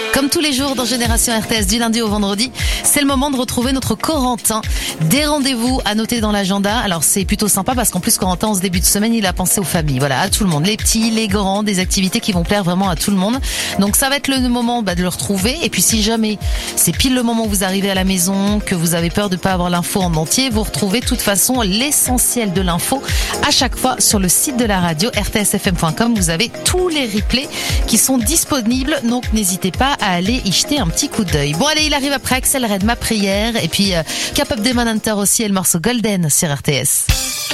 Comme tous les jours dans Génération RTS du lundi au vendredi, c'est le moment de retrouver notre Corentin. Des rendez-vous à noter dans l'agenda. Alors c'est plutôt sympa parce qu'en plus Corentin en ce début de semaine il a pensé aux familles, voilà, à tout le monde, les petits, les grands, des activités qui vont plaire vraiment à tout le monde. Donc ça va être le moment de le retrouver. Et puis si jamais c'est pile le moment où vous arrivez à la maison, que vous avez peur de pas avoir l'info en entier, vous retrouvez de toute façon l'essentiel de l'info à chaque fois sur le site de la radio rtsfm.com. Vous avez tous les replays qui sont disponibles, donc n'hésitez pas à aller y jeter un petit coup d'œil. Bon allez, il arrive après Axel Red, Ma prière, et puis K-pop Demon Hunter aussi et le morceau Golden sur RTS.